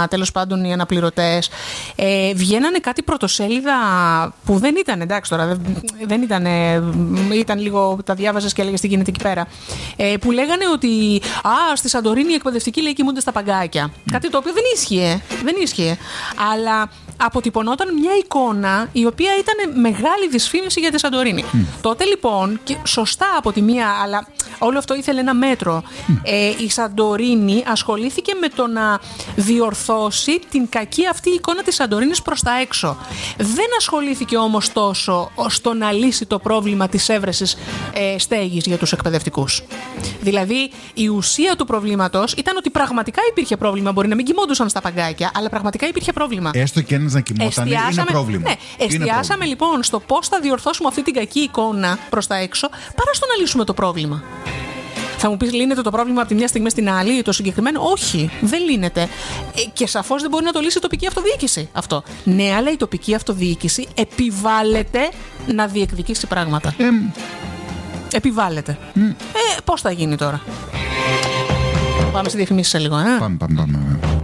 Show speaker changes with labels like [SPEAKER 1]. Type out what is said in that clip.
[SPEAKER 1] τέλος πάντων οι αναπληρωτές, βγαίνανε κάτι πρωτοσέλιδα που δεν ήταν, εντάξει τώρα, δεν ήταν, ήταν λίγο, τα διάβαζες και έλεγες τι γίνεται εκεί πέρα, που λέγανε ότι στη Σαντορίνη οι εκπαιδευτικοί λέει κοιμούνται στα παγκάκια. Κάτι το οποίο δεν ίσχυε. Αλλά αποτυπωνόταν μια εικόνα η οποία ήταν μεγάλη δυσφήμιση για τη Σαντορίνη. Τότε λοιπόν, και σωστά από τη μία, αλλά όλο αυτό ήθελε ένα μέτρο. Η Σαντορίνη ασχολήθηκε με το να διορθώσει την κακή αυτή εικόνα της Σαντορίνης προς τα έξω. Δεν ασχολήθηκε όμως τόσο στο να λύσει το πρόβλημα της έβρεσης στέγης για τους εκπαιδευτικούς. Δηλαδή, η ουσία του προβλήματος ήταν ότι πραγματικά υπήρχε πρόβλημα. Μπορεί να μην κοιμόντουσαν στα παγκάκια, αλλά πραγματικά υπήρχε πρόβλημα.
[SPEAKER 2] Έστω και ένας να κοιμόταν, είναι πρόβλημα.
[SPEAKER 1] Ναι, εστιάσαμε λοιπόν στο πώς θα διορθώσουμε αυτή την κακή εικόνα προς τα έξω, παρά στο να λύσουμε το πρόβλημα. Θα μου πεις, λύνεται το πρόβλημα από τη μια στιγμή στην άλλη, το συγκεκριμένο? Όχι, δεν λύνεται. Και σαφώς δεν μπορεί να το λύσει η τοπική αυτοδιοίκηση αυτό. Ναι, αλλά η τοπική αυτοδιοίκηση επιβάλλεται να διεκδικήσει πράγματα. Επιβάλλεται. Πώς θα γίνει τώρα? Πάμε στη διαφημίσεις σε λίγο,
[SPEAKER 2] Πάμε.